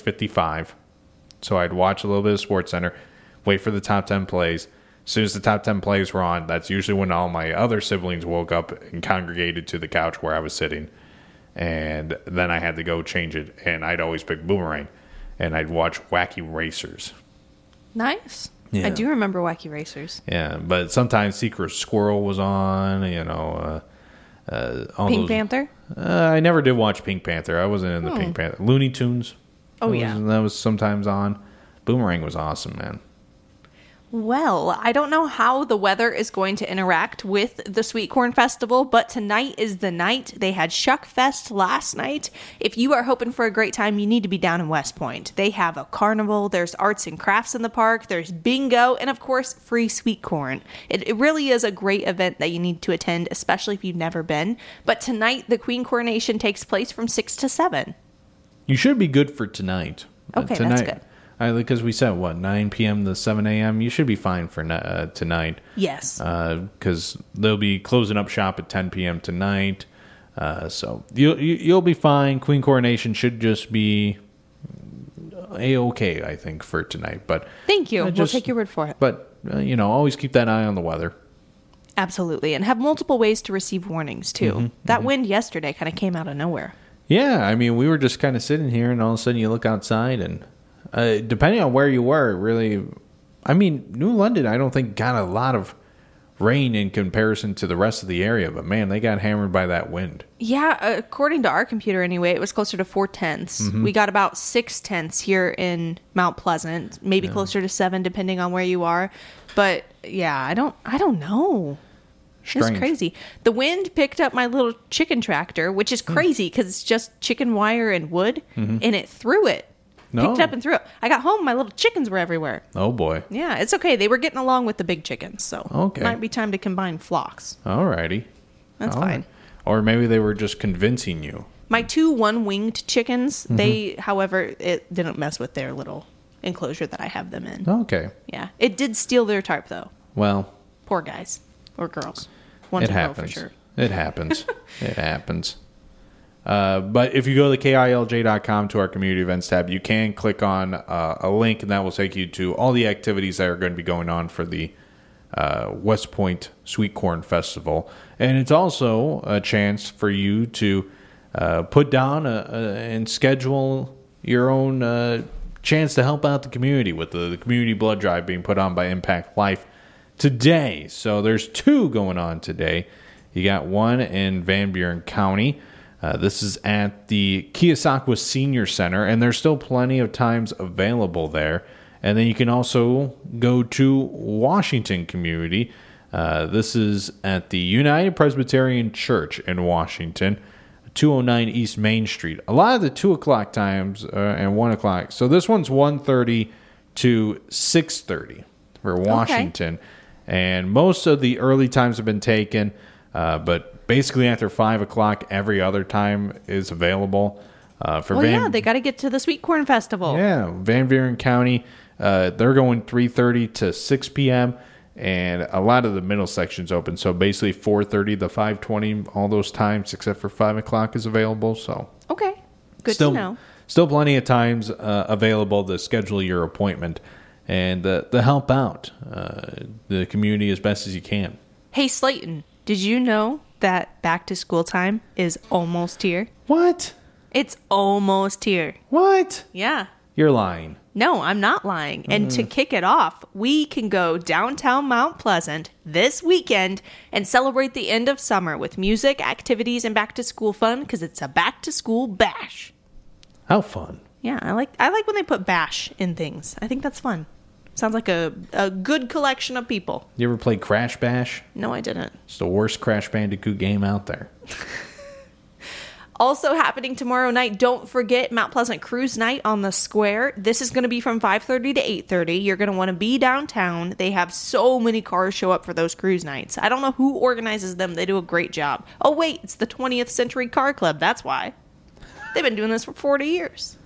6:55. So I'd watch a little bit of SportsCenter, wait for the top 10 plays. As soon as the top 10 plays were on, that's usually when all my other siblings woke up and congregated to the couch where I was sitting. And then I had to go change it, and I'd always pick Boomerang. And I'd watch Wacky Racers. Nice. Yeah. I do remember Wacky Racers. Yeah, but sometimes Secret Squirrel was on, Pink Panther? I never did watch Pink Panther. I wasn't in the Pink Panther. Looney Tunes. Oh, yeah. That was sometimes on. Boomerang was awesome, man. Well, I don't know how the weather is going to interact with the Sweet Corn Festival, but tonight is the night. They had Shuck Fest last night. If you are hoping for a great time, you need to be down in West Point. They have a carnival, there's arts and crafts in the park, there's bingo, and of course, free sweet corn. It really is a great event that you need to attend, especially if you've never been. But tonight, the Queen Coronation takes place from 6 to 7. You should be good for tonight. Okay, that's good. Because we said, 9 p.m. to 7 a.m.? You should be fine for tonight. Yes. Because they'll be closing up shop at 10 p.m. tonight. So you'll be fine. Queen Coronation should just be A-okay, I think, for tonight. But thank you. We'll take your word for it. But, always keep that eye on the weather. Absolutely. And have multiple ways to receive warnings, too. That wind yesterday kind of came out of nowhere. Yeah, I mean, we were just kind of sitting here, and all of a sudden you look outside, and depending on where you were, really, I mean, New London, I don't think got a lot of rain in comparison to the rest of the area, but man, they got hammered by that wind. Yeah, according to our computer anyway, it was closer to 4/10. We got about 6/10 here in Mount Pleasant, maybe closer to 7 depending on where you are. But yeah, I don't know. Strange. It's crazy. The wind picked up my little chicken tractor, which is crazy because it's just chicken wire and wood, and it threw it. Picked it up and threw it. I got home, my little chickens were everywhere. Oh, boy. Yeah, it's okay. They were getting along with the big chickens, so okay. Might be time to combine flocks. All righty. That's fine. Right. Or maybe they were just convincing you. My 2 one-winged chickens, they, however, it didn't mess with their little enclosure that I have them in. Okay. Yeah. It did steal their tarp, though. Well. Poor guys. Or girls. One's it a girl happens. for sure. It happens. It happens. But if you go to KILJ.com to our community events tab, you can click on a link, and that will take you to all the activities that are going to be going on for the West Point Sweet Corn Festival. And it's also a chance for you to put down and schedule your own chance to help out the community with the community blood drive being put on by Impact Life today. So there's 2 going on today. You got one in Van Buren County. This is at the Keosauqua Senior Center, and there's still plenty of times available there. And then you can also go to Washington Community. This is at the United Presbyterian Church in Washington, 209 East Main Street. A lot of the 2 o'clock times and 1 o'clock. So this one's 1:30 to 6:30 for Washington. Okay. And most of the early times have been taken, but basically after 5 o'clock, every other time is available. They got to get to the Sweet Corn Festival. Yeah, Van Buren County, they're going 3:30 to 6 p.m., and a lot of the middle section's open. So basically 4:30 to 5:20, all those times except for 5 o'clock is available. So okay, good to know. Still plenty of times available to schedule your appointment and to help out the community as best as you can. Hey, Slayton, did you know that back to school time is almost here? What? It's almost here. What? Yeah. You're lying. No, I'm not lying. And to kick it off, we can go downtown Mount Pleasant this weekend and celebrate the end of summer with music, activities, and back to school fun because it's a back to school bash. How fun. Yeah, I like when they put bash in things. I think that's fun. Sounds like a good collection of people. You ever played Crash Bash? No, I didn't. It's the worst Crash Bandicoot game out there. Also happening tomorrow night, don't forget Mount Pleasant Cruise Night on the Square. This is going to be from 5:30 to 8:30. You're going to want to be downtown. They have so many cars show up for those cruise nights. I don't know who organizes them. They do a great job. Oh, wait, it's the 20th Century Car Club. That's why. They've been doing this for 40 years.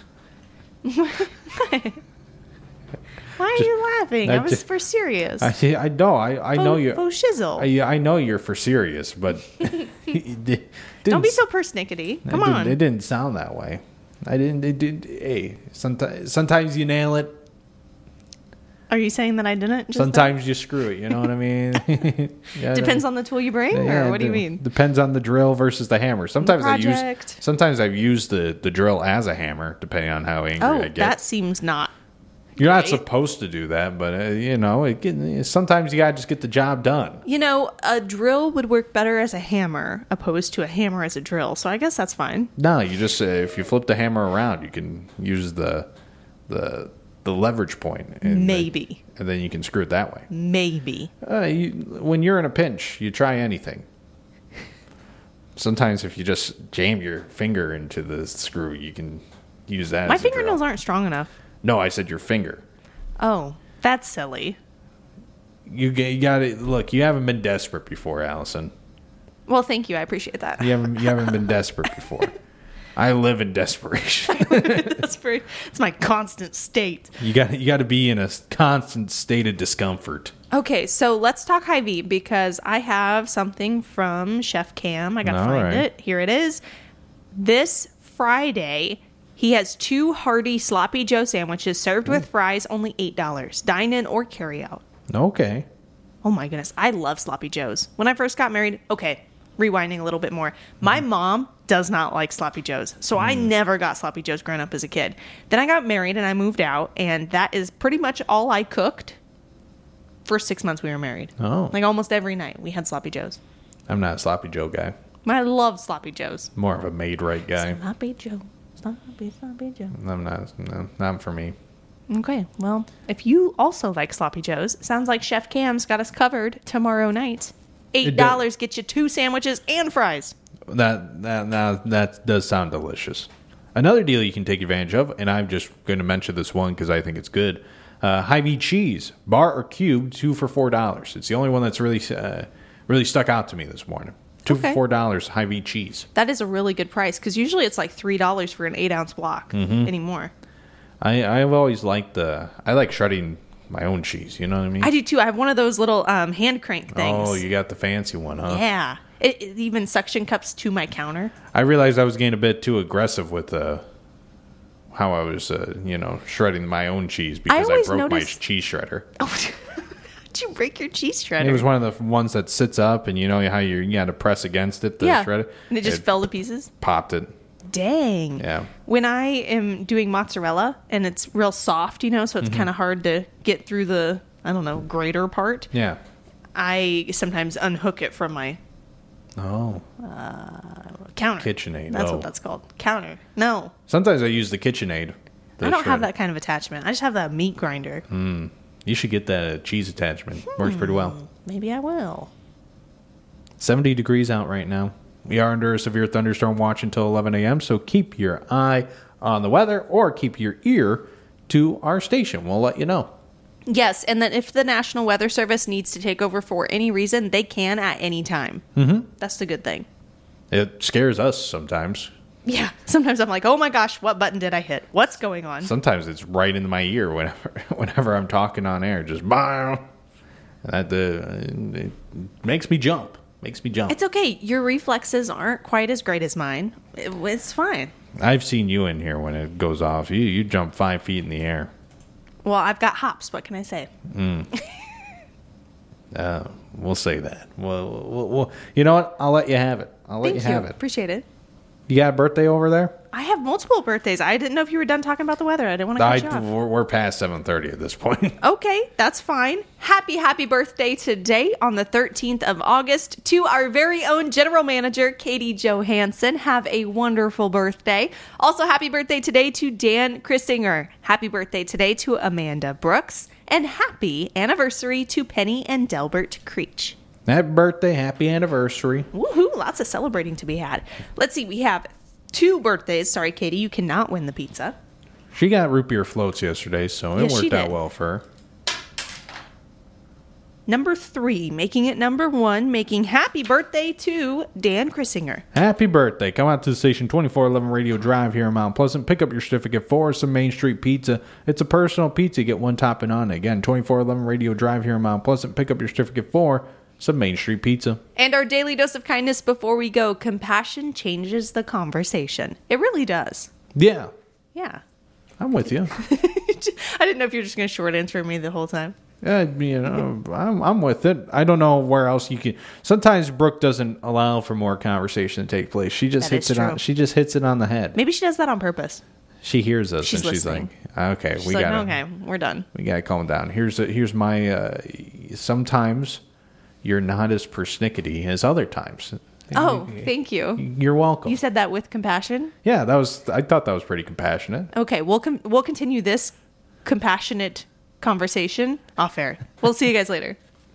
Why are you laughing? I was for serious. I know. I know you. Faux shizzle. I know you're for serious, but don't be so persnickety. Come on. It didn't sound that way. I didn't. Hey, sometimes you nail it. Are you saying that I didn't? Sometimes you screw it. You know what I mean? Depends on the tool you bring, or what do you mean? Depends on the drill versus the hammer. Sometimes I've used the drill as a hammer, depending on how angry I get. That seems not. You're not supposed to do that, but sometimes you gotta just get the job done. A drill would work better as a hammer opposed to a hammer as a drill. So I guess that's fine. No, you just if you flip the hammer around, you can use the leverage point. And then you can screw it that way. Maybe. When you're in a pinch, you try anything. Sometimes if you just jam your finger into the screw, you can use that. My fingernails aren't strong enough. No, I said your finger. Oh, that's silly. You got it. Look, you haven't been desperate before, Allison. Well, thank you. I appreciate that. You haven't been desperate before. I live in desperation. It's my constant state. You got to be in a constant state of discomfort. Okay, so let's talk Hy-Vee because I have something from Chef Cam. I got to find it. Here it is. This Friday, he has 2 hearty Sloppy Joe sandwiches served with fries, only $8. Dine in or carry out. Okay. Oh my goodness, I love Sloppy Joes. When I first got married, rewinding a little bit more, my mom does not like Sloppy Joes, so I never got Sloppy Joes growing up as a kid. Then I got married and I moved out, and that is pretty much all I cooked for 6 months we were married. Oh. Like almost every night we had Sloppy Joes. I'm not a Sloppy Joe guy. I love Sloppy Joes. More of a made right guy. Sloppy Joe. Sloppy Joe. I'm not. No, not for me. Okay, well, if you also like Sloppy Joes, sounds like Chef Cam's got us covered tomorrow night. $8 gets you 2 sandwiches and fries. That does sound delicious. Another deal you can take advantage of, and I'm just going to mention this one because I think it's good. Hy-Vee cheese, bar or cube, 2 for $4. It's the only one that's really stuck out to me this morning. 2 for $4, Hy-Vee cheese. That is a really good price because usually it's like $3 for an 8-ounce block anymore. I've always liked I like shredding my own cheese. You know what I mean? I do too. I have one of those little hand crank things. Oh, you got the fancy one, huh? Yeah. It even suction cups to my counter. I realized I was getting a bit too aggressive with how I was, shredding my own cheese because I broke my cheese shredder. Oh, did you break your cheese shredder? It was one of the ones that sits up, and you know how you got to press against it to shred it? And it just fell to pieces? Popped it. Dang. Yeah. When I am doing mozzarella, and it's real soft, so it's kind of hard to get through the, grater part. Yeah. I sometimes unhook it from my counter. KitchenAid. That's what that's called. Counter. No. Sometimes I use the KitchenAid. I don't have that kind of attachment. I just have that meat grinder. You should get that cheese attachment. Works pretty well. Maybe I will. 70 degrees out right now. We are under a severe thunderstorm watch until 11 a.m., so keep your eye on the weather or keep your ear to our station. We'll let you know. Yes, and then if the National Weather Service needs to take over for any reason, they can at any time. That's the good thing. It scares us sometimes. Yeah, sometimes I'm like, oh my gosh, what button did I hit? What's going on? Sometimes it's right in my ear whenever I'm talking on air. Just, it makes me jump. It's okay. Your reflexes aren't quite as great as mine. It's fine. I've seen you in here when it goes off. You jump 5 feet in the air. Well, I've got hops. What can I say? We'll say that. Well, you know what? I'll let you have it. Thank you. Appreciate it. You got a birthday over there? I have multiple birthdays. I didn't know if you were done talking about the weather. I didn't want to cut you off. We're past 7:30 at this point. Okay, that's fine. Happy birthday today on the 13th of August to our very own general manager, Katie Johansson. Have a wonderful birthday. Also, happy birthday today to Dan Christinger. Happy birthday today to Amanda Brooks. And happy anniversary to Penny and Delbert Creech. Happy birthday, happy anniversary. Woohoo, lots of celebrating to be had. Let's see, we have 2 birthdays. Sorry, Katie, you cannot win the pizza. She got root beer floats yesterday, so it worked out well for her. Number 3, making it number 1, making happy birthday to Dan Chrissinger. Happy birthday. Come out to the station 2411 Radio Drive here in Mount Pleasant. Pick up your certificate for some Main Street pizza. It's a personal pizza. Get one topping on it. Again, 2411 Radio Drive here in Mount Pleasant. Pick up your certificate for some Main Street pizza. And our daily dose of kindness before we go. Compassion changes the conversation. It really does. Yeah. Yeah. I'm with you. I didn't know if you were just going to short answer me the whole time. I'm with it. I don't know where else you can. Sometimes Brooke doesn't allow for more conversation to take place. She just hits it on. She just hits it on the head. Maybe she does that on purpose. She hears us She's and she's listening. like, "Okay, She's okay, we're done. We gotta calm down. Here's my. Sometimes you're not as persnickety as other times. Oh, thank you. You're welcome. You said that with compassion. Yeah, I thought that was pretty compassionate. Okay, we'll continue this compassionate conversation off air. We'll see you guys later.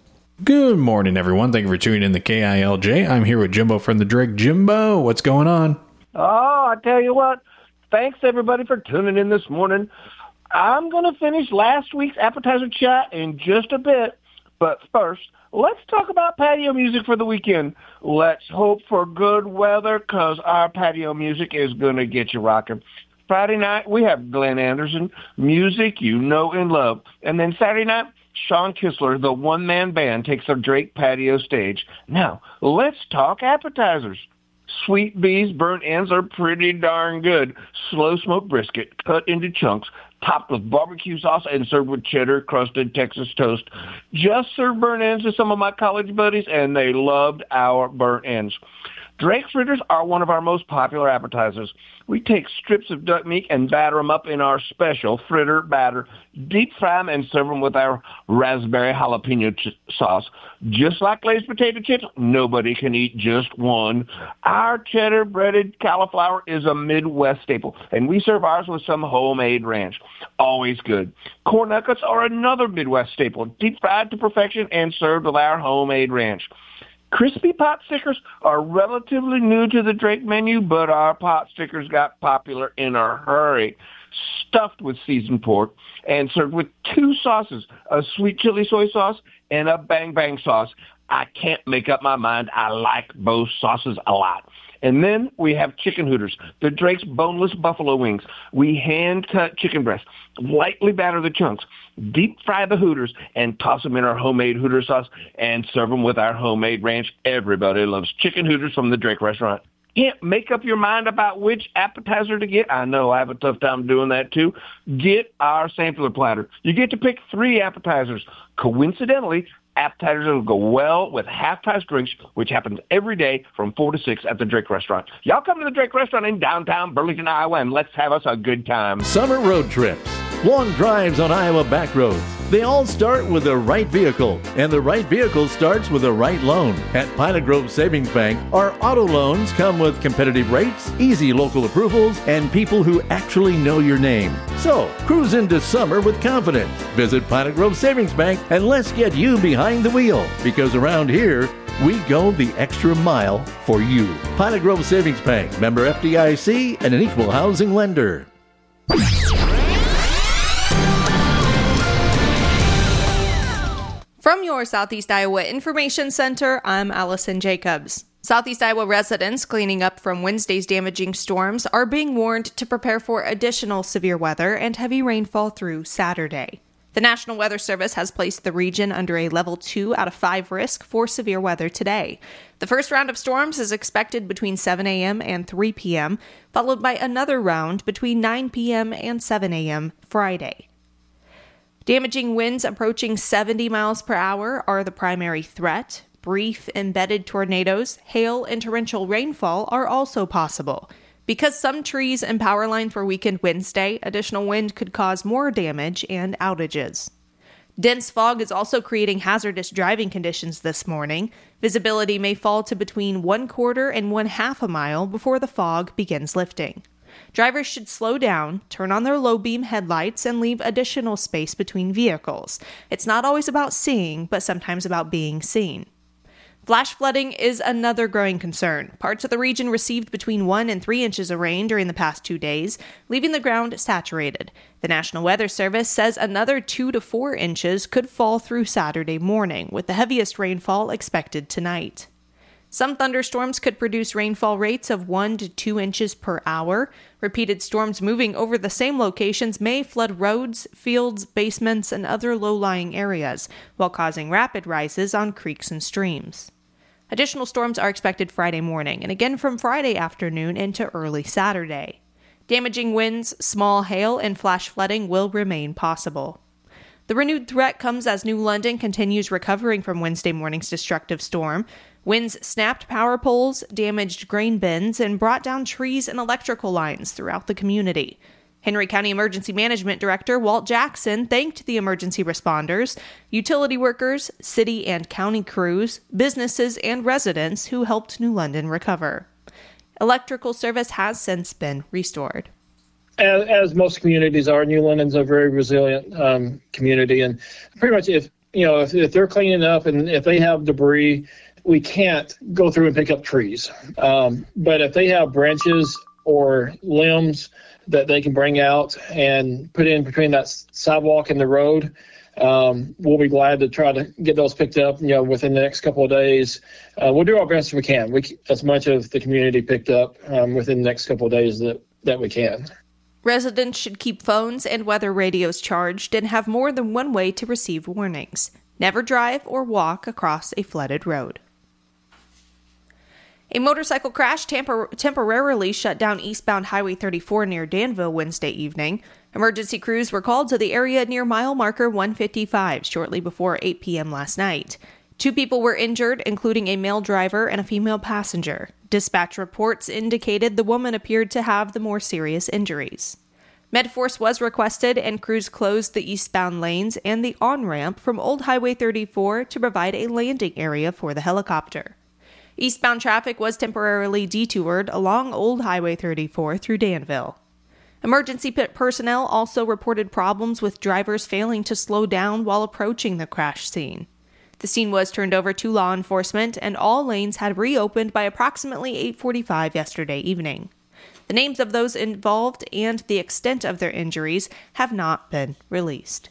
Good morning, everyone. Thank you for tuning in to KILJ. I'm here with Jimbo from the Drake. Jimbo, what's going on? Oh, I tell you what. Thanks, everybody, for tuning in this morning. I'm going to finish last week's appetizer chat in just a bit. But first, let's talk about patio music for the weekend. Let's hope for good weather because our patio music is going to get you rocking. Friday night, we have Glenn Anderson, music you know and love. And then Saturday night, Sean Kistler, the one-man band, takes the Drake patio stage. Now, let's talk appetizers. Sweet Bee's burnt ends are pretty darn good. Slow smoked brisket cut into chunks, topped with barbecue sauce and served with cheddar crusted Texas toast. Just served burnt ends to some of my college buddies, and they loved our burnt ends. Drake fritters are one of our most popular appetizers. We take strips of duck meat and batter them up in our special fritter batter, deep fry them and serve them with our raspberry jalapeno sauce. Just like glazed potato chips, nobody can eat just one. Our cheddar breaded cauliflower is a Midwest staple, and we serve ours with some homemade ranch. Always good. Corn nuggets are another Midwest staple, deep fried to perfection and served with our homemade ranch. Crispy pot stickers are relatively new to the Drake menu, but our pot stickers got popular in a hurry. Stuffed with seasoned pork and served with two sauces, a sweet chili soy sauce and a bang bang sauce. I can't make up my mind. I like both sauces a lot. And then we have chicken hooters, the Drake's boneless buffalo wings. We hand-cut chicken breasts, lightly batter the chunks, deep fry the hooters, and toss them in our homemade hooter sauce and serve them with our homemade ranch. Everybody loves chicken hooters from the Drake restaurant. Can't make up your mind about which appetizer to get? I know I have a tough time doing that too. Get our sampler platter. You get to pick 3 appetizers. Coincidentally, appetizers will go well with half-price drinks, which happens every day from 4 to 6 at the Drake Restaurant. Y'all come to the Drake Restaurant in downtown Burlington, Iowa, and let's have us a good time. Summer road trips, long drives on Iowa back roads. They all start with the right vehicle, and the right vehicle starts with the right loan. At Pilot Grove Savings Bank, our auto loans come with competitive rates, easy local approvals, and people who actually know your name. So, cruise into summer with confidence. Visit Pilot Grove Savings Bank and let's get you behind the wheel, because around here, we go the extra mile for you. Pilot Grove Savings Bank, member FDIC, and an equal housing lender. From your Southeast Iowa Information Center, I'm Allison Jacobs. Southeast Iowa residents cleaning up from Wednesday's damaging storms are being warned to prepare for additional severe weather and heavy rainfall through Saturday. The National Weather Service has placed the region under a level 2 out of 5 risk for severe weather today. The first round of storms is expected between 7 a.m. and 3 p.m., followed by another round between 9 p.m. and 7 a.m. Friday. Damaging winds approaching 70 miles per hour are the primary threat. Brief, embedded tornadoes, hail, and torrential rainfall are also possible. Because some trees and power lines were weakened Wednesday, additional wind could cause more damage and outages. Dense fog is also creating hazardous driving conditions this morning. Visibility may fall to between 1/4 and 1/2 mile before the fog begins lifting. Drivers should slow down, turn on their low-beam headlights, and leave additional space between vehicles. It's not always about seeing, but sometimes about being seen. Flash flooding is another growing concern. Parts of the region received between 1 and 3 inches of rain during the past 2 days, leaving the ground saturated. The National Weather Service says another 2 to 4 inches could fall through Saturday morning, with the heaviest rainfall expected tonight. Some thunderstorms could produce rainfall rates of 1 to 2 inches per hour. Repeated storms moving over the same locations may flood roads, fields, basements, and other low-lying areas, while causing rapid rises on creeks and streams. Additional storms are expected Friday morning, and again from Friday afternoon into early Saturday. Damaging winds, small hail, and flash flooding will remain possible. The renewed threat comes as New London continues recovering from Wednesday morning's destructive storm. Winds snapped power poles, damaged grain bins, and brought down trees and electrical lines throughout the community. Henry County Emergency Management Director Walt Jackson thanked the emergency responders, utility workers, city and county crews, businesses, and residents who helped New London recover. Electrical service has since been restored. As most communities are, New London's a very resilient community, and pretty much if they're cleaning up and if they have debris, we can't go through and pick up trees. But if they have branches or limbs that they can bring out and put in between that sidewalk and the road, we'll be glad to try to get those picked up, within the next couple of days. We'll do our best we can. As much of the community picked up within the next couple of days that we can. Residents should keep phones and weather radios charged and have more than one way to receive warnings. Never drive or walk across a flooded road. A motorcycle crash temporarily shut down eastbound Highway 34 near Danville Wednesday evening. Emergency crews were called to the area near mile marker 155 shortly before 8 p.m. last night. 2 people were injured, including a male driver and a female passenger. Dispatch reports indicated the woman appeared to have the more serious injuries. MedForce was requested, and crews closed the eastbound lanes and the on-ramp from Old Highway 34 to provide a landing area for the helicopter. Eastbound traffic was temporarily detoured along Old Highway 34 through Danville. Emergency personnel also reported problems with drivers failing to slow down while approaching the crash scene. The scene was turned over to law enforcement, and all lanes had reopened by approximately 8:45 yesterday evening. The names of those involved and the extent of their injuries have not been released.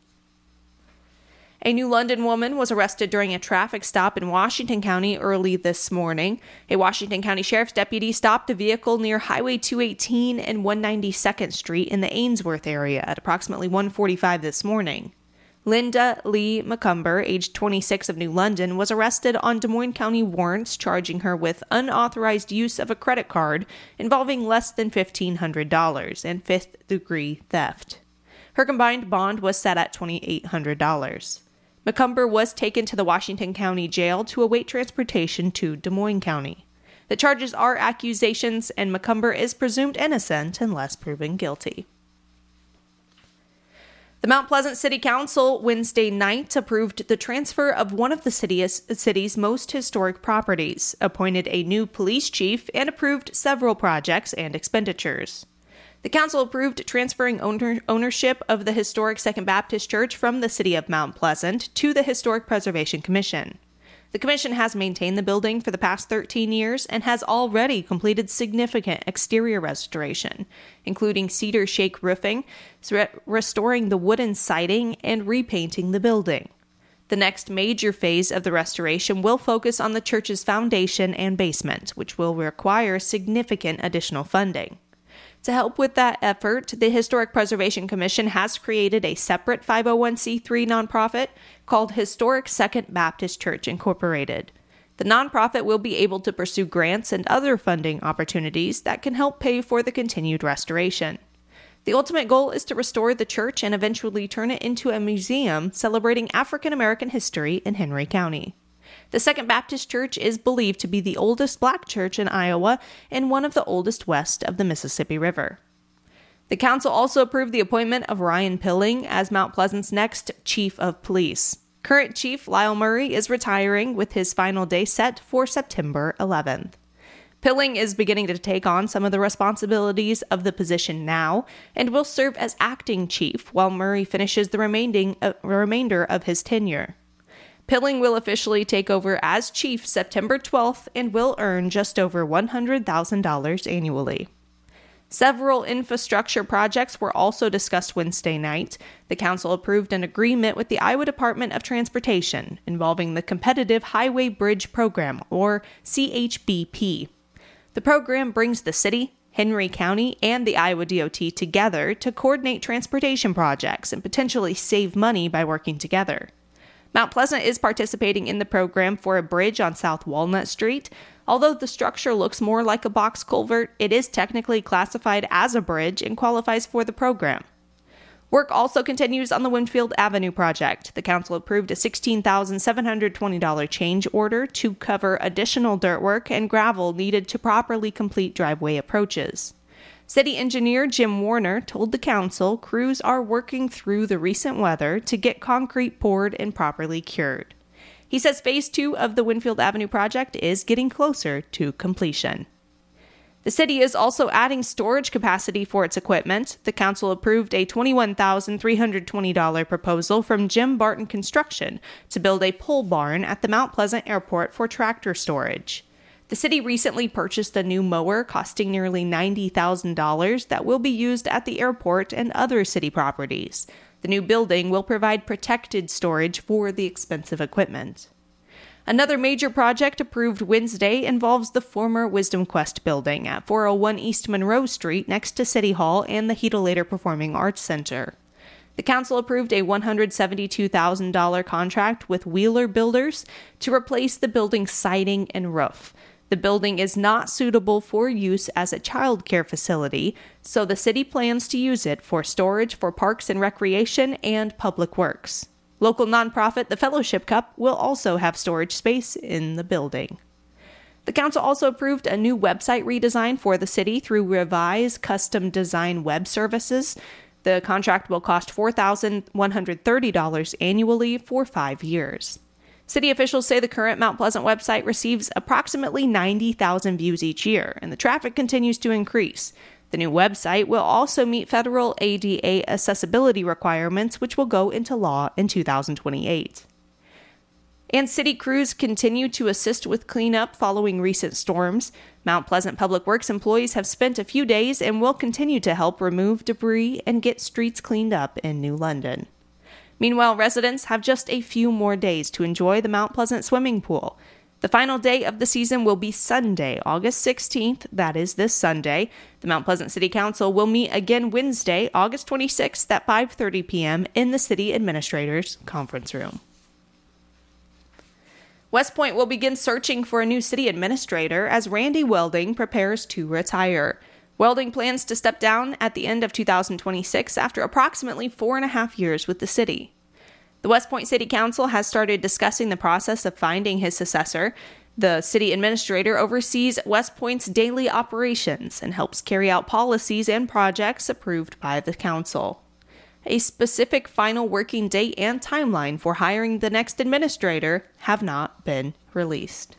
A New London woman was arrested during a traffic stop in Washington County early this morning. A Washington County Sheriff's deputy stopped a vehicle near Highway 218 and 192nd Street in the Ainsworth area at approximately 1:45 this morning. Linda Lee McCumber, age 26 of New London, was arrested on Des Moines County warrants charging her with unauthorized use of a credit card involving less than $1,500 and fifth-degree theft. Her combined bond was set at $2,800. McCumber was taken to the Washington County Jail to await transportation to Des Moines County. The charges are accusations, and McCumber is presumed innocent unless proven guilty. The Mount Pleasant City Council Wednesday night approved the transfer of one of the city's most historic properties, appointed a new police chief, and approved several projects and expenditures. The council approved transferring ownership of the historic Second Baptist Church from the city of Mount Pleasant to the Historic Preservation Commission. The commission has maintained the building for the past 13 years and has already completed significant exterior restoration, including cedar shake roofing, restoring the wooden siding, and repainting the building. The next major phase of the restoration will focus on the church's foundation and basement, which will require significant additional funding. To help with that effort, the Historic Preservation Commission has created a separate 501c3 nonprofit called Historic Second Baptist Church Incorporated. The nonprofit will be able to pursue grants and other funding opportunities that can help pay for the continued restoration. The ultimate goal is to restore the church and eventually turn it into a museum celebrating African American history in Henry County. The Second Baptist Church is believed to be the oldest black church in Iowa and one of the oldest west of the Mississippi River. The council also approved the appointment of Ryan Pilling as Mount Pleasant's next chief of police. Current Chief Lyle Murray is retiring with his final day set for September 11th. Pilling is beginning to take on some of the responsibilities of the position now and will serve as acting chief while Murray finishes the remainder of his tenure. Pilling will officially take over as chief September 12th and will earn just over $100,000 annually. Several infrastructure projects were also discussed Wednesday night. The council approved an agreement with the Iowa Department of Transportation involving the Competitive Highway Bridge Program, or CHBP. The program brings the city, Henry County, and the Iowa DOT together to coordinate transportation projects and potentially save money by working together. Mount Pleasant is participating in the program for a bridge on South Walnut Street. Although the structure looks more like a box culvert, it is technically classified as a bridge and qualifies for the program. Work also continues on the Winfield Avenue project. The council approved a $16,720 change order to cover additional dirt work and gravel needed to properly complete driveway approaches. City engineer Jim Warner told the council crews are working through the recent weather to get concrete poured and properly cured. He says Phase 2 of the Winfield Avenue project is getting closer to completion. The city is also adding storage capacity for its equipment. The council approved a $21,320 proposal from Jim Barton Construction to build a pole barn at the Mount Pleasant Airport for tractor storage. The city recently purchased a new mower costing nearly $90,000 that will be used at the airport and other city properties. The new building will provide protected storage for the expensive equipment. Another major project approved Wednesday involves the former Wisdom Quest building at 401 East Monroe Street next to City Hall and the Heatelater Performing Arts Center. The council approved a $172,000 contract with Wheeler Builders to replace the building's siding and roof. The building is not suitable for use as a child care facility, so the city plans to use it for storage for parks and recreation and public works. Local nonprofit The Fellowship Cup will also have storage space in the building. The council also approved a new website redesign for the city through Revise Custom Design Web Services. The contract will cost $4,130 annually for 5 years. City officials say the current Mount Pleasant website receives approximately 90,000 views each year, and the traffic continues to increase. The new website will also meet federal ADA accessibility requirements, which will go into law in 2028. And city crews continue to assist with cleanup following recent storms. Mount Pleasant Public Works employees have spent a few days and will continue to help remove debris and get streets cleaned up in New London. Meanwhile, residents have just a few more days to enjoy the Mount Pleasant swimming pool. The final day of the season will be Sunday, August 16th. That is this Sunday. The Mount Pleasant City Council will meet again Wednesday, August 26th at 5:30 p.m. in the City Administrator's Conference Room. West Point will begin searching for a new city administrator as Randy Welding prepares to retire. Welding plans to step down at the end of 2026 after approximately 4.5 years with the city. The West Point City Council has started discussing the process of finding his successor. The city administrator oversees West Point's daily operations and helps carry out policies and projects approved by the council. A specific final working date and timeline for hiring the next administrator have not been released.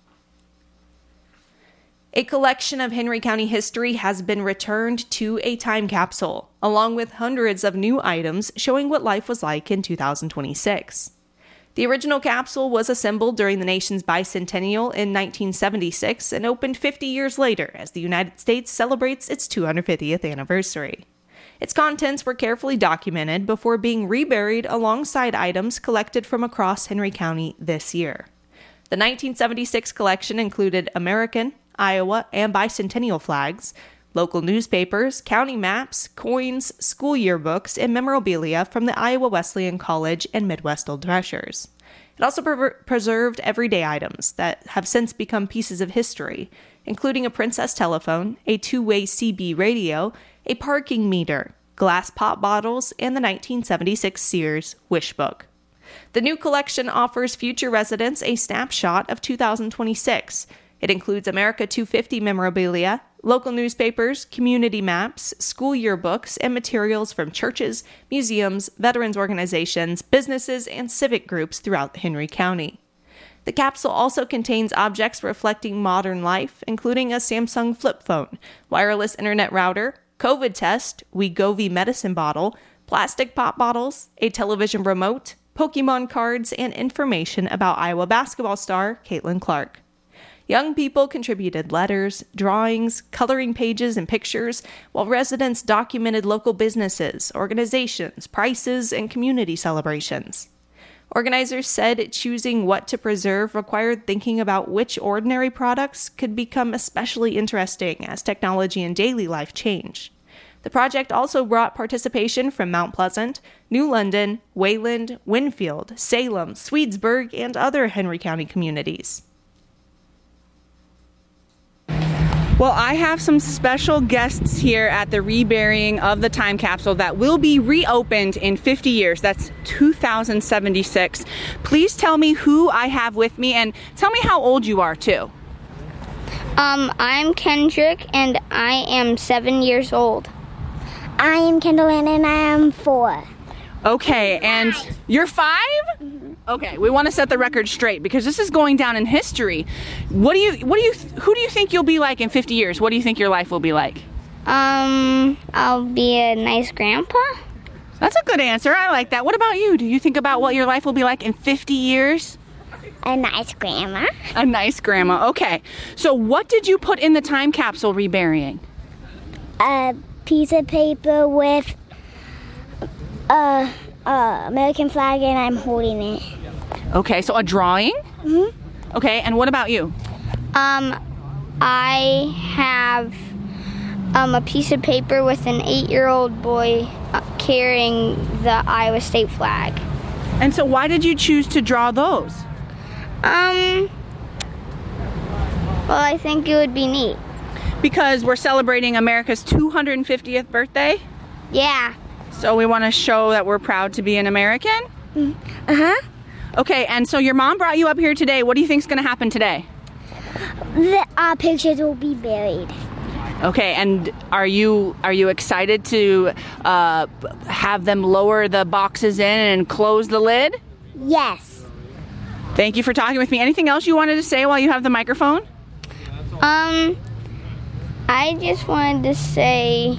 A collection of Henry County history has been returned to a time capsule, along with hundreds of new items showing what life was like in 2026. The original capsule was assembled during the nation's bicentennial in 1976 and opened 50 years later as the United States celebrates its 250th anniversary. Its contents were carefully documented before being reburied alongside items collected from across Henry County this year. The 1976 collection included American, Iowa, and bicentennial flags, local newspapers, county maps, coins, school yearbooks, and memorabilia from the Iowa Wesleyan College and Midwest Old Threshers. It also preserved everyday items that have since become pieces of history, including a Princess telephone, a two-way CB radio, a parking meter, glass pop bottles, and the 1976 Sears Wish Book. The new collection offers future residents a snapshot of 2026. It includes America 250 memorabilia, local newspapers, community maps, school yearbooks, and materials from churches, museums, veterans organizations, businesses, and civic groups throughout Henry County. The capsule also contains objects reflecting modern life, including a Samsung flip phone, wireless internet router, COVID test, Wegovy medicine bottle, plastic pop bottles, a television remote, Pokemon cards, and information about Iowa basketball star Caitlin Clark. Young people contributed letters, drawings, coloring pages, and pictures, while residents documented local businesses, organizations, prices, and community celebrations. Organizers said choosing what to preserve required thinking about which ordinary products could become especially interesting as technology and daily life change. The project also brought participation from Mount Pleasant, New London, Wayland, Winfield, Salem, Swedesburg, and other Henry County communities. Well, I have some special guests here at the reburying of the time capsule that will be reopened in 50 years. That's 2076. Please tell me who I have with me and tell me how old you are too. I'm Kendrick and I am 7 years old. I am Kendall and I am 4. Okay, and you're 5? Mm-hmm. Okay, we want to set the record straight because this is going down in history. Who do you think you'll be like in 50 years? What do you think your life will be like? I'll be a nice grandpa. That's a good answer. I like that. What about you? Do you think about what your life will be like in 50 years? A nice grandma. A nice grandma. Okay. So what did you put in the time capsule reburying? A piece of paper with American flag and I'm holding it. Okay, so a drawing? Mm-hmm. Okay, and what about you? I have a piece of paper with an 8-year-old boy carrying the Iowa State flag. And so why did you choose to draw those? Well, I think it would be neat. Because we're celebrating America's 250th birthday? Yeah. So we want to show that we're proud to be an American? Uh-huh. Okay, and so your mom brought you up here today. What do you think is going to happen today? The pictures will be buried. Okay, and are you excited to have them lower the boxes in and close the lid? Yes. Thank you for talking with me. Anything else you wanted to say while you have the microphone? I just wanted to say,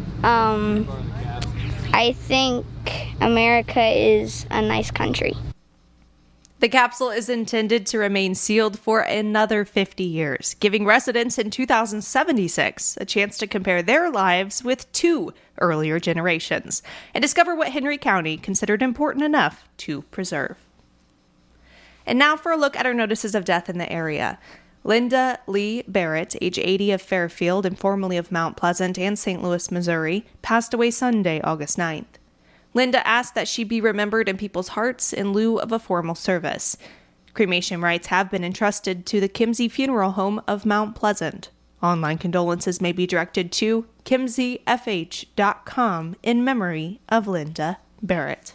I think America is a nice country. The capsule is intended to remain sealed for another 50 years, giving residents in 2076 a chance to compare their lives with 2 earlier generations and discover what Henry County considered important enough to preserve. And now for a look at our notices of death in the area. Linda Lee Barrett, age 80, of Fairfield and formerly of Mount Pleasant and St. Louis, Missouri, passed away Sunday, August 9th. Linda asked that she be remembered in people's hearts in lieu of a formal service. Cremation rights have been entrusted to the Kimsey Funeral Home of Mount Pleasant. Online condolences may be directed to kimseyfh.com in memory of Linda Barrett.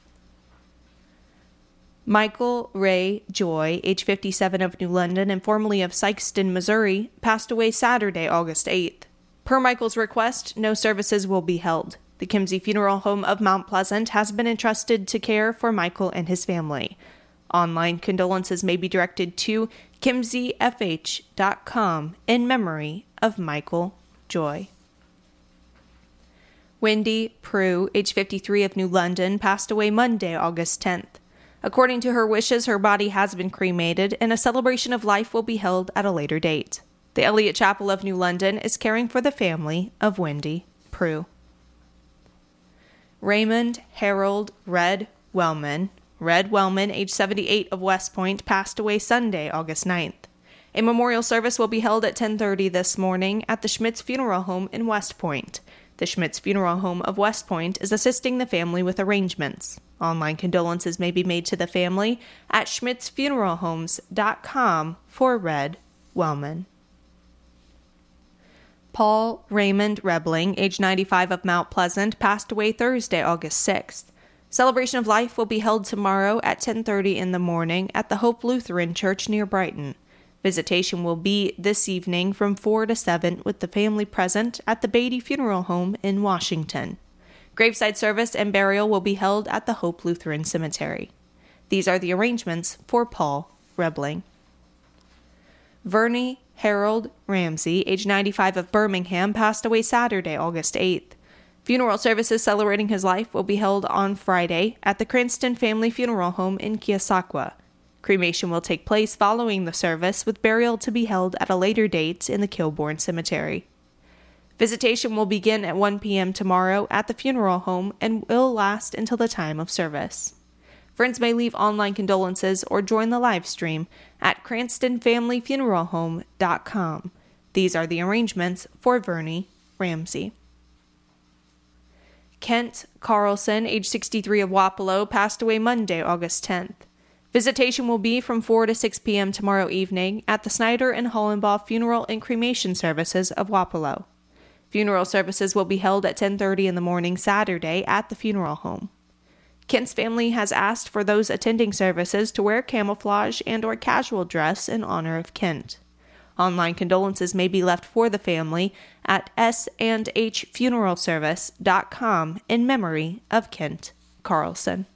Michael Ray Joy, age 57, of New London and formerly of Sikeston, Missouri, passed away Saturday, August 8th. Per Michael's request, no services will be held. The Kimsey Funeral Home of Mount Pleasant has been entrusted to care for Michael and his family. Online condolences may be directed to kimseyfh.com in memory of Michael Joy. Wendy Prue, age 53, of New London, passed away Monday, August 10th. According to her wishes, her body has been cremated, and a celebration of life will be held at a later date. The Elliott Chapel of New London is caring for the family of Wendy Prue. Raymond Harold Red Wellman, age 78, of West Point, passed away Sunday, August 9th. A memorial service will be held at 10:30 this morning at the Schmitz Funeral Home in West Point. The Schmitz Funeral Home of West Point is assisting the family with arrangements. Online condolences may be made to the family at schmitzfuneralhomes.com for Red Wellman. Paul Raymond Rebling, age 95, of Mount Pleasant, passed away Thursday, August 6th. Celebration of life will be held tomorrow at 10:30 in the morning at the Hope Lutheran Church near Brighton. Visitation will be this evening from 4 to 7 with the family present at the Beatty Funeral Home in Washington. Graveside service and burial will be held at the Hope Lutheran Cemetery. These are the arrangements for Paul Rebling. Vernie Harold Ramsey, age 95, of Birmingham, passed away Saturday, August 8th. Funeral services celebrating his life will be held on Friday at the Cranston Family Funeral Home in Keosauqua. Cremation will take place following the service, with burial to be held at a later date in the Kilbourne Cemetery. Visitation will begin at 1 p.m. tomorrow at the funeral home and will last until the time of service. Friends may leave online condolences or join the live stream at cranstonfamilyfuneralhome.com. These are the arrangements for Vernie Ramsey. Kent Carlson, age 63 of Wapello, passed away Monday, August 10th. Visitation will be from 4 to 6 p.m. tomorrow evening at the Snyder and Hollenbaugh Funeral and Cremation Services of Wapello. Funeral services will be held at 10:30 in the morning Saturday at the funeral home. Kent's family has asked for those attending services to wear camouflage and/or casual dress in honor of Kent. Online condolences may be left for the family at s&hfuneralservice.com in memory of Kent Carlson.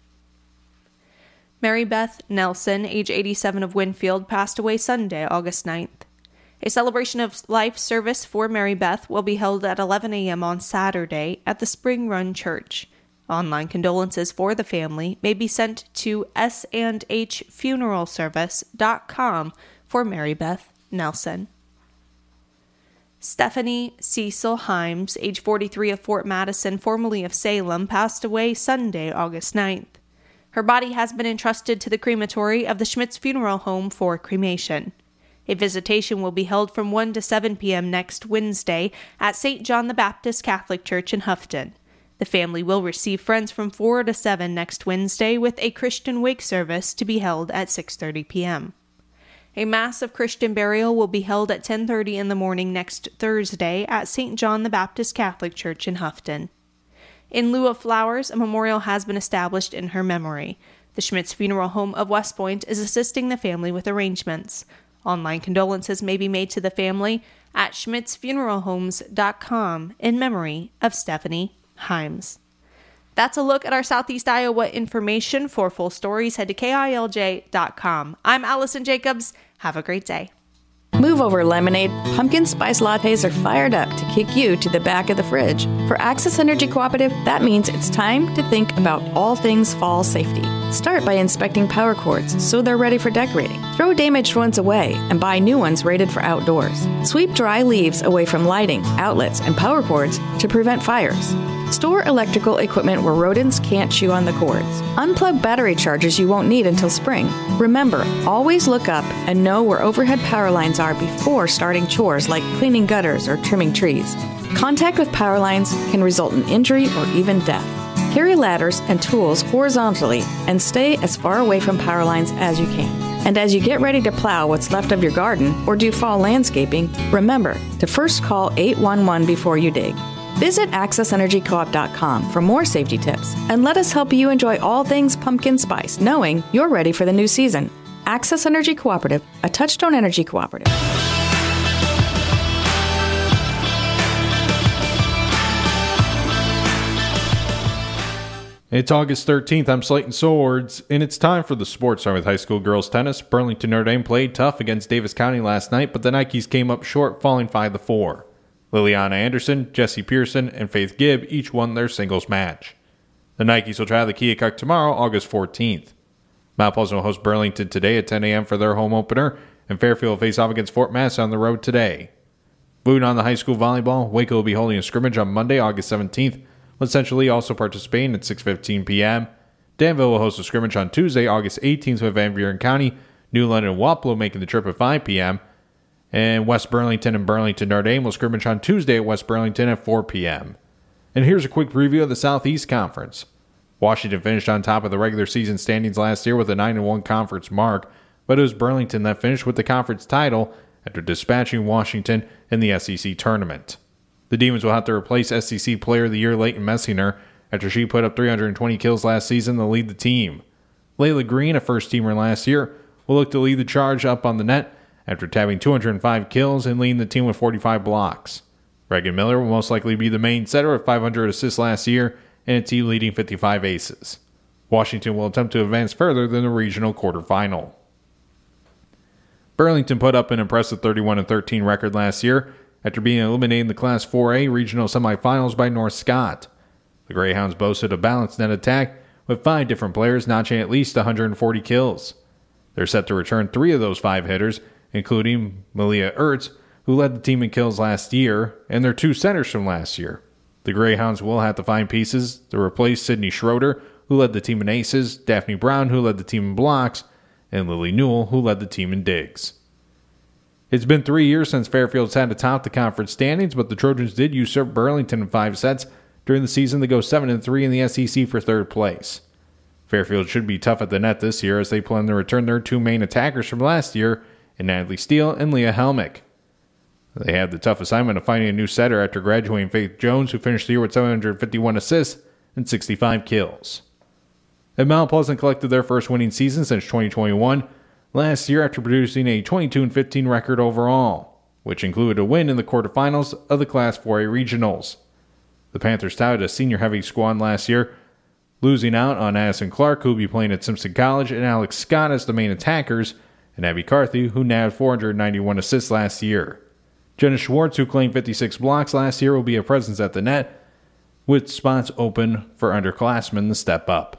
Mary Beth Nelson, age 87 of Winfield, passed away Sunday, August 9th. A celebration of life service for Mary Beth will be held at 11 a.m. on Saturday at the Spring Run Church. Online condolences for the family may be sent to s&hfuneralservice.com for Mary Beth Nelson. Stephanie Cecil Himes, age 43 of Fort Madison, formerly of Salem, passed away Sunday, August 9th. Her body has been entrusted to the crematory of the Schmitz Funeral Home for cremation. A visitation will be held from 1 to 7 p.m. next Wednesday at St. John the Baptist Catholic Church in Houghton. The family will receive friends from 4 to 7 next Wednesday with a Christian wake service to be held at 6:30 p.m. A Mass of Christian burial will be held at 10:30 in the morning next Thursday at St. John the Baptist Catholic Church in Houghton. In lieu of flowers, a memorial has been established in her memory. The Schmitz Funeral Home of West Point is assisting the family with arrangements. Online condolences may be made to the family at schmitzfuneralhomes.com in memory of Stephanie Himes. That's a look at our Southeast Iowa information. For full stories, head to KILJ.com. I'm Allison Jacobs. Have a great day. Move Over Lemonade pumpkin spice lattes are fired up to kick you to the back of the fridge. For Access Energy Cooperative, that means it's time to think about all things fall safety. Start by inspecting power cords so they're ready for decorating. Throw damaged ones away and buy new ones rated for outdoors. Sweep dry leaves away from lighting, outlets, and power cords to prevent fires. Store electrical equipment where rodents can't chew on the cords. Unplug battery chargers you won't need until spring. Remember, always look up and know where overhead power lines are before starting chores like cleaning gutters or trimming trees. Contact with power lines can result in injury or even death. Carry ladders and tools horizontally and stay as far away from power lines as you can. And as you get ready to plow what's left of your garden or do fall landscaping, remember to first call 811 before you dig. Visit AccessEnergyCoop.com for more safety tips and let us help you enjoy all things pumpkin spice, knowing you're ready for the new season. Access Energy Cooperative, a Touchstone Energy cooperative. It's August 13th. I'm Slayton Swords, and it's time for the sports. Starting with high school girls tennis. Burlington Notre Dame played tough against Davis County last night, but the Nikes came up short, falling 5-4. Liliana Anderson, Jessie Pearson, and Faith Gibb each won their singles match. The Nikes will try the Keokuk tomorrow, August 14th. Mount Pleasant will host Burlington today at 10 a.m. for their home opener, and Fairfield will face off against Fort Massey on the road today. Moving on to high school volleyball, Waco will be holding a scrimmage on Monday, August 17th, with Central Lee also participating at 6:15 p.m. Danville will host a scrimmage on Tuesday, August 18th with Van Buren County, New London and Wapello making the trip at 5 p.m., and West Burlington and Burlington Notre Dame will scrimmage on Tuesday at West Burlington at 4 p.m. And here's a quick preview of the Southeast Conference. Washington finished on top of the regular season standings last year with a 9-1 conference mark, but it was Burlington that finished with the conference title after dispatching Washington in the SEC tournament. The Demons will have to replace SEC Player of the Year Leighton Messinger after she put up 320 kills last season to lead the team. Layla Green, a first-teamer last year, will look to lead the charge up on the net after tabbing 205 kills and leading the team with 45 blocks. Reagan Miller will most likely be the main setter with 500 assists last year and a team leading 55 aces. Washington will attempt to advance further than the regional quarterfinal. Burlington put up an impressive 31-13 record last year after being eliminated in the Class 4A regional semifinals by North Scott. The Greyhounds boasted a balanced net attack with 5 different players notching at least 140 kills. They're set to return 3 of those 5 hitters, including Malia Ertz, who led the team in kills last year, and their 2 centers from last year. The Greyhounds will have to find pieces to replace Sydney Schroeder, who led the team in aces, Daphne Brown, who led the team in blocks, and Lily Newell, who led the team in digs. It's been 3 years since Fairfield's had to top the conference standings, but the Trojans did usurp Burlington in 5 sets During the season, they go 7-3 in the SEC for third place. Fairfield should be tough at the net this year as they plan to return their two main attackers from last year in Natalie Steele and Leah Helmick. They had the tough assignment of finding a new setter after graduating Faith Jones, who finished the year with 751 assists and 65 kills. And Mount Pleasant collected their first winning season since 2021, last year after producing a 22-15 record overall, which included a win in the quarterfinals of the Class 4A Regionals. The Panthers touted a senior-heavy squad last year, losing out on Addison Clark, who will be playing at Simpson College, and Alex Scott as the main attackers, and Abby Carthy, who nabbed 491 assists last year. Jenna Schwartz, who claimed 56 blocks last year, will be a presence at the net, with spots open for underclassmen to step up.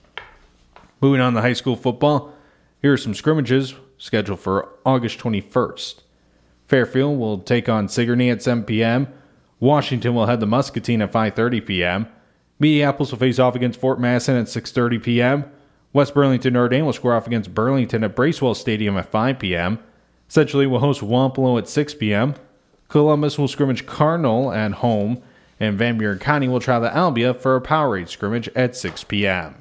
Moving on to high school football, here are some scrimmages scheduled for August 21st. Fairfield will take on Sigourney at 7 p.m. Washington will head to Muscatine at 5:30 p.m. Minneapolis will face off against Fort Madison at 6:30 p.m. West Burlington Notre Dame will square off against Burlington at Bracewell Stadium at 5 p.m. Centrally will host Wampalo at 6 p.m. Columbus will scrimmage Cardinal at home, and Van Buren County will travel to Albia for a Powerade scrimmage at 6 p.m.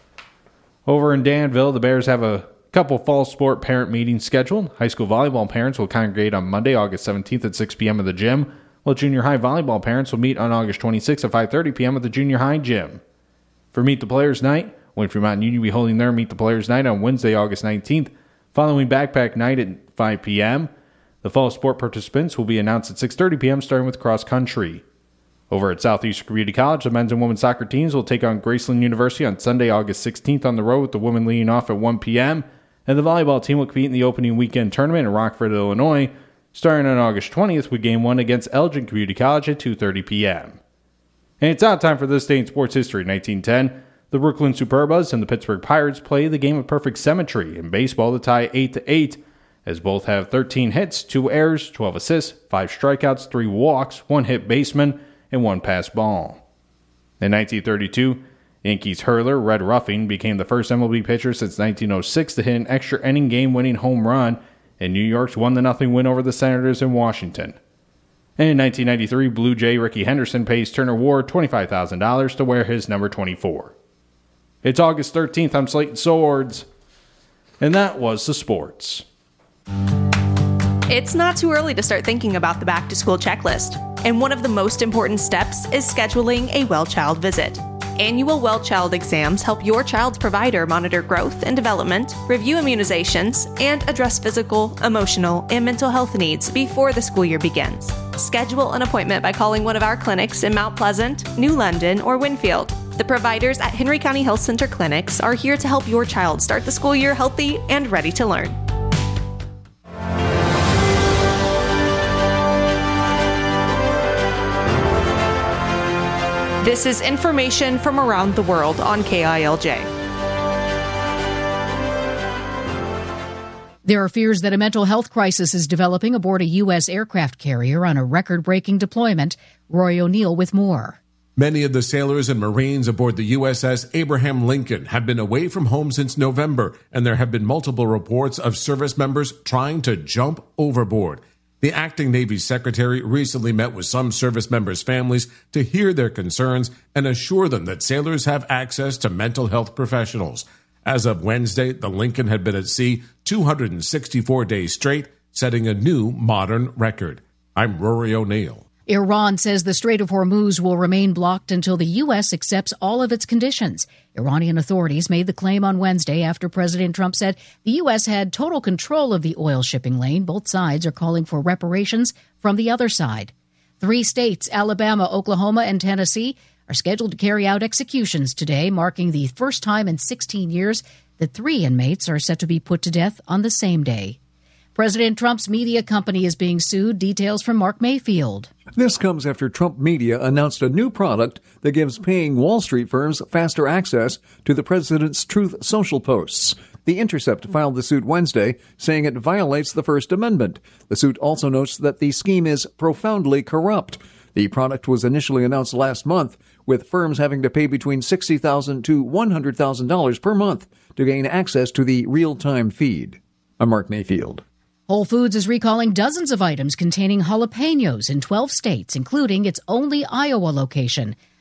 Over in Danville, the Bears have a couple fall sport parent meetings scheduled. High school volleyball parents will congregate on Monday, August 17th at 6 p.m. at the gym, while junior high volleyball parents will meet on August 26th at 5:30 p.m. at the junior high gym. For Meet the Players Night, Winfrey Mountain Union will be holding their Meet the Players Night on Wednesday, August 19th, following Backpack Night at 5 p.m. The fall sport participants will be announced at 6:30 p.m. starting with cross country. Over at Southeastern Community College, the men's and women's soccer teams will take on Graceland University on Sunday, August 16th on the road, with the women leading off at 1 p.m., and the volleyball team will compete in the opening weekend tournament in Rockford, Illinois, starting on August 20th with Game 1 against Elgin Community College at 2:30 p.m. And it's out time for this day in sports history. 1910, the Brooklyn Superbas and the Pittsburgh Pirates play the game of perfect symmetry in baseball to tie 8-8, as both have 13 hits, 2 errors, 12 assists, 5 strikeouts, 3 walks, 1 hit baseman, and 1 pass ball. In 1932, Yankees hurler Red Ruffing became the first MLB pitcher since 1906 to hit an extra inning game-winning home run in New York's 1-0 win over the Senators in Washington. And in 1993, Blue Jay Ricky Henderson pays Turner Ward $25,000 to wear his number 24. It's August 13th. I'm Slayton Swords. And that was the sports. It's not too early to start thinking about the back-to-school checklist, and one of the most important steps is scheduling a Well Child visit. Annual Well Child exams help your child's provider monitor growth and development, review immunizations, and address physical, emotional, and mental health needs before the school year begins. Schedule an appointment by calling one of our clinics in Mount Pleasant, New London, or Winfield. The providers at Henry County Health Center clinics are here to help your child start the school year healthy and ready to learn. This is information from around the world on KILJ. There are fears that a mental health crisis is developing aboard a U.S. aircraft carrier on a record-breaking deployment. Roy O'Neill with more. Many of the sailors and Marines aboard the USS Abraham Lincoln have been away from home since November, and there have been multiple reports of service members trying to jump overboard. The acting Navy Secretary recently met with some service members' families to hear their concerns and assure them that sailors have access to mental health professionals. As of Wednesday, the Lincoln had been at sea 264 days straight, setting a new modern record. I'm Rory O'Neill. Iran says the Strait of Hormuz will remain blocked until the U.S. accepts all of its conditions. Iranian authorities made the claim on Wednesday after President Trump said the U.S. had total control of the oil shipping lane. Both sides are calling for reparations from the other side. 3 states, Alabama, Oklahoma, and Tennessee, are scheduled to carry out executions today, marking the first time in 16 years that 3 inmates are set to be put to death on the same day. President Trump's media company is being sued. Details from Mark Mayfield. This comes after Trump Media announced a new product that gives paying Wall Street firms faster access to the president's Truth Social posts. The Intercept filed the suit Wednesday, saying it violates the First Amendment. The suit also notes that the scheme is profoundly corrupt. The product was initially announced last month, with firms having to pay between $60,000 to $100,000 per month to gain access to the real-time feed. I'm Mark Mayfield. Whole Foods is recalling dozens of items containing jalapenos in 12 states, including its only Iowa location.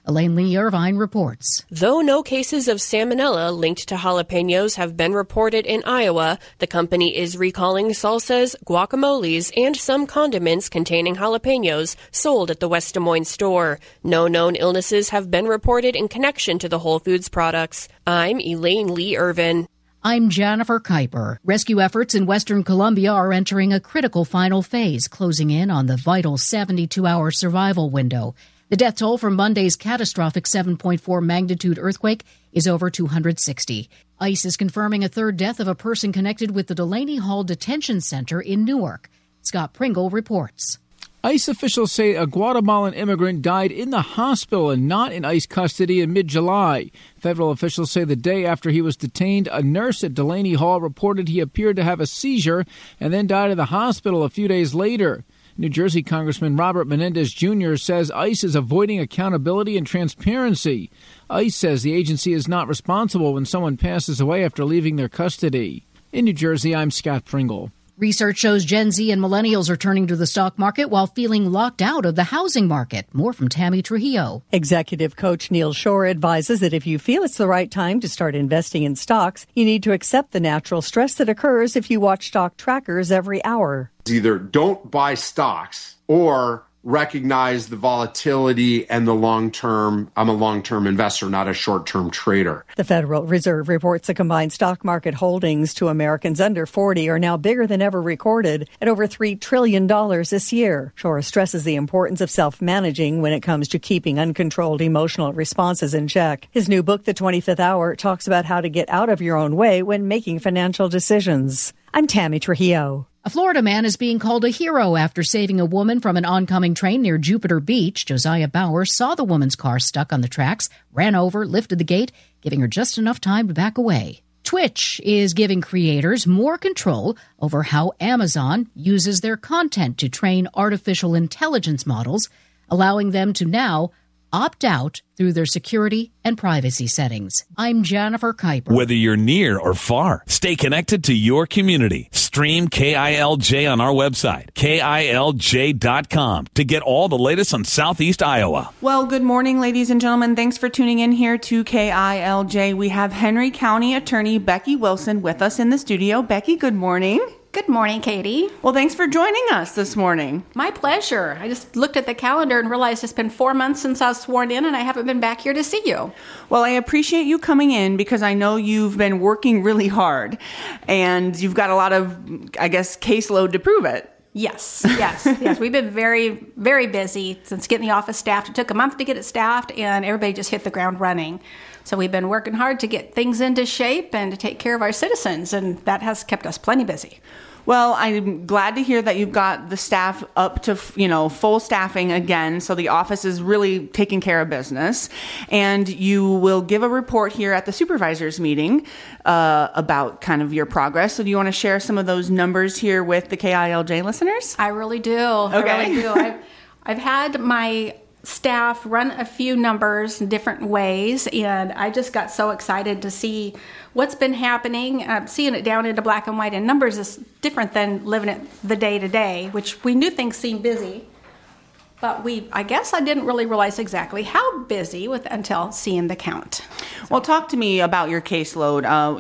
Elaine Lee Irvine reports. Though no cases of salmonella linked to jalapenos have been reported in Iowa, the company is recalling salsas, guacamoles, and some condiments containing jalapenos sold at the West Des Moines store. No known illnesses have been reported in connection to the Whole Foods products. I'm Elaine Lee Irvine. I'm Jennifer Kuiper. Rescue efforts in Western Colombia are entering a critical final phase, closing in on the vital 72-hour survival window. The death toll from Monday's catastrophic 7.4 magnitude earthquake is over 260. ICE is confirming a third death of a person connected with the Delaney Hall Detention Center in Newark. Scott Pringle reports. ICE officials say a Guatemalan immigrant died in the hospital and not in ICE custody in mid-July. Federal officials say the day after he was detained, a nurse at Delaney Hall reported he appeared to have a seizure and then died in the hospital a few days later. New Jersey Congressman Robert Menendez Jr. says ICE is avoiding accountability and transparency. ICE says the agency is not responsible when someone passes away after leaving their custody. In New Jersey, I'm Scott Pringle. Research shows Gen Z and millennials are turning to the stock market while feeling locked out of the housing market. More from Tammy Trujillo. Executive coach Neil Shore advises that if you feel it's the right time to start investing in stocks, you need to accept the natural stress that occurs if you watch stock trackers every hour. Either don't buy stocks or recognize the volatility and the long-term. I'm a long-term investor, not a short-term trader. The Federal Reserve reports the combined stock market holdings to Americans under 40 are now bigger than ever recorded at over $3 trillion this year. Shore stresses the importance of self-managing when it comes to keeping uncontrolled emotional responses in check. His new book, The 25th Hour, talks about how to get out of your own way when making financial decisions. I'm Tammy Trujillo. A Florida man is being called a hero after saving a woman from an oncoming train near Jupiter Beach. Josiah Bowers saw the woman's car stuck on the tracks, ran over, lifted the gate, giving her just enough time to back away. Twitch is giving creators more control over how Amazon uses their content to train artificial intelligence models, allowing them to now opt out through their security and privacy settings. I'm Jennifer Kuiper. Whether you're near or far, stay connected to your community. Stream KILJ on our website, KILJ.com, to get all the latest on Southeast Iowa. Well, good morning, ladies and gentlemen. Thanks for tuning in here to KILJ. We have Henry County Attorney Becky Wilson with us in the studio. Becky, good morning. Good morning, Katie. Well, thanks for joining us this morning. My pleasure. I just looked at the calendar and realized it's been 4 months since I was sworn in, and I haven't been back here to see you. Well, I appreciate you coming in because I know you've been working really hard, and you've got a lot of, I guess, caseload to prove it. Yes. We've been very, very busy since getting the office staffed. It took a month to get it staffed, and everybody just hit the ground running. So we've been working hard to get things into shape and to take care of our citizens, and that has kept us plenty busy. Well, I'm glad to hear that you've got the staff up to, full staffing again. So the office is really taking care of business. And you will give a report here at the supervisors meeting about kind of your progress. So do you want to share some of those numbers here with the KILJ listeners? I really do. Okay. I really do. I've had my staff run a few numbers in different ways, and I just got so excited to see what's been happening. Seeing it down into black and white in numbers is different than living it the day to day, which we knew things seemed busy, but I guess I didn't really realize exactly how busy until seeing the count. Well, talk to me about your caseload.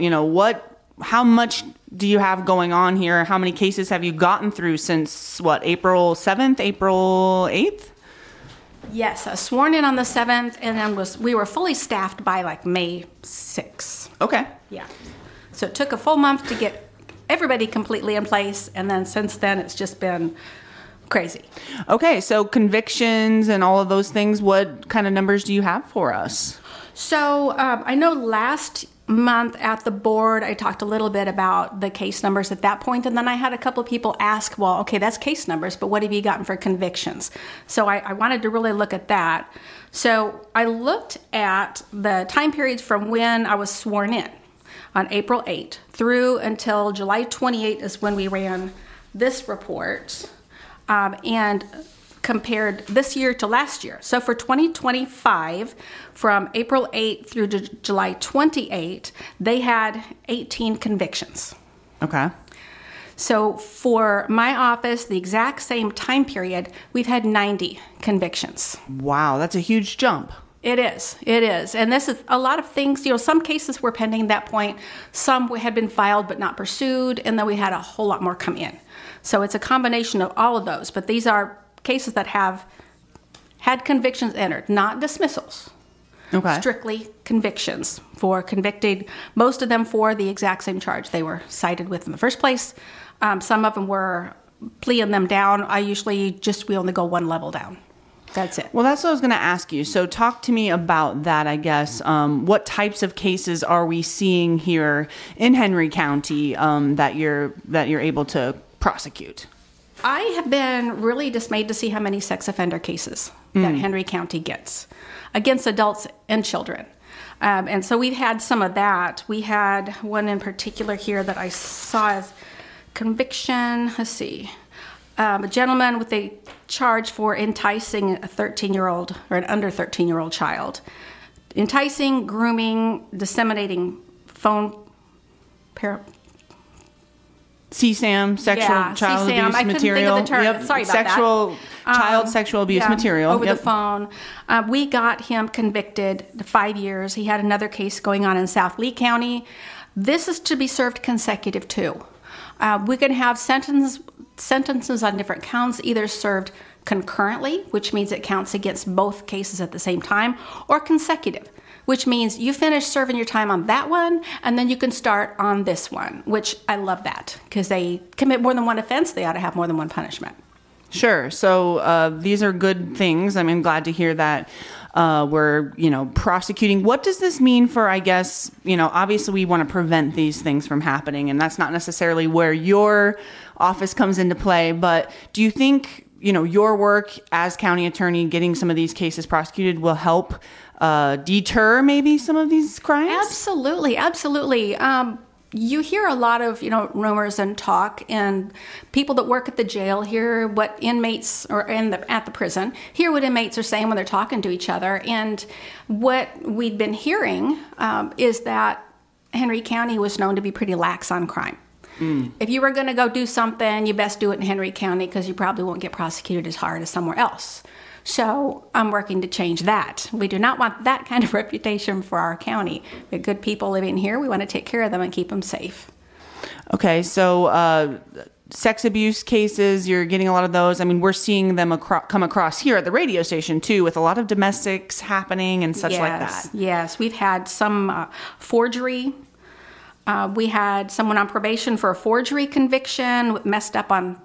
How much do you have going on here? How many cases have you gotten through since April 7th, April 8th? Yes, sworn in on the 7th, and then we were fully staffed by May 6th. Okay. Yeah. So it took a full month to get everybody completely in place, and then since then it's just been crazy. Okay, so convictions and all of those things, what kind of numbers do you have for us? So I know last month at the board, I talked a little bit about the case numbers at that point, and then I had a couple of people ask, well, okay, that's case numbers, but what have you gotten for convictions? So I wanted to really look at that. So I looked at the time periods from when I was sworn in on April 8th through until July 28th is when we ran this report, and compared this year to last year. So for 2025, from April 8th through to July 28th, they had 18 convictions. Okay. So for my office, the exact same time period, we've had 90 convictions. Wow, that's a huge jump. It is. And this is a lot of things, some cases were pending at that point. Some had been filed but not pursued. And then we had a whole lot more come in. So it's a combination of all of those. But these are cases that have had convictions entered, not dismissals. Okay. Strictly convictions for convicted, most of them for the exact same charge they were cited with in the first place. Some of them were pleading them down. We only go one level down. That's it. Well, that's what I was going to ask you. So talk to me about that, I guess. What types of cases are we seeing here in Henry County that you're able to prosecute? I have been really dismayed to see how many sex offender cases that Henry County gets against adults and children. And so we've had some of that. We had one in particular here that I saw as conviction. Let's see. A gentleman with a charge for enticing a 13-year-old or an under 13-year-old child. Enticing, grooming, disseminating phone... CSAM, sexual child CSAM. abuse material. I couldn't think of the term. Yep. Sorry about that. Child sexual abuse material. Over the phone. We got him convicted 5 years. He had another case going on in South Lee County. This is to be served consecutive too. We can have sentences on different counts, either served concurrently, which means it counts against both cases at the same time, or consecutive, which means you finish serving your time on that one, and then you can start on this one, which I love that, because they commit more than one offense, they ought to have more than one punishment. Sure. So these are good things. I'm glad to hear that we're, prosecuting. What does this mean for, I guess, obviously we want to prevent these things from happening, and that's not necessarily where your office comes into play, but do you think, your work as county attorney, getting some of these cases prosecuted will help deter maybe some of these crimes? Absolutely. You hear a lot of, rumors and talk, and people that work at the jail hear what inmates or at the prison hear what inmates are saying when they're talking to each other. And what we've been hearing is that Henry County was known to be pretty lax on crime. If you were going to go do something, you best do it in Henry County because you probably won't get prosecuted as hard as somewhere else. So I'm working to change that. We do not want that kind of reputation for our county. The good people living here, we want to take care of them and keep them safe. Okay, so sex abuse cases, you're getting a lot of those. We're seeing them come across here at the radio station, too, with a lot of domestics happening and such like that. Yes, we've had some forgery. We had someone on probation for a forgery conviction, messed up on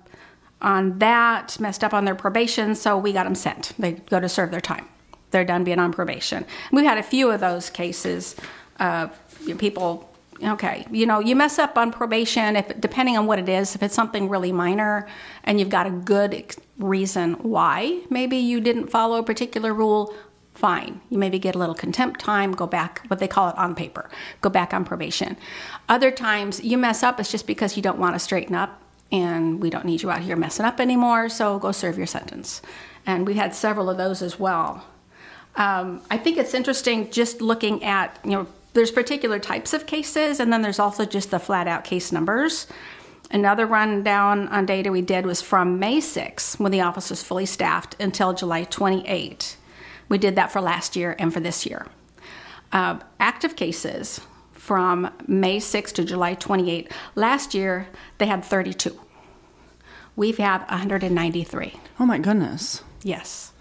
their probation, so we got them sent. They go to serve their time. They're done being on probation. We've had a few of those cases. People, you mess up on probation, depending on what it is, if it's something really minor and you've got a good reason why maybe you didn't follow a particular rule, fine. You maybe get a little contempt time, go back, what they call it on paper, go back on probation. Other times you mess up, it's just because you don't want to straighten up, and we don't need you out here messing up anymore, so go serve your sentence. And we had several of those as well. I think it's interesting just looking at, there's particular types of cases, and then there's also just the flat-out case numbers. Another rundown on data we did was from May 6, when the office was fully staffed, until July 28. We did that for last year and for this year. Active cases from May 6 to July 28. Last year, they had 32. We've had 193. Oh, my goodness. Yes.